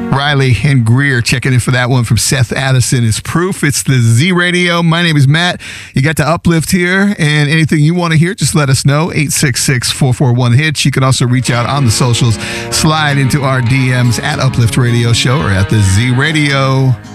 Riley and Greer checking in for that one from Seth Addison. It's Proof. It's the Z Radio. My name is Matt. You got the Uplift here, and anything you want to hear, just let us know. 866-441-HITCH. You can also reach out on the socials. Slide into our DMs at Uplift Radio Show or at the Z Radio.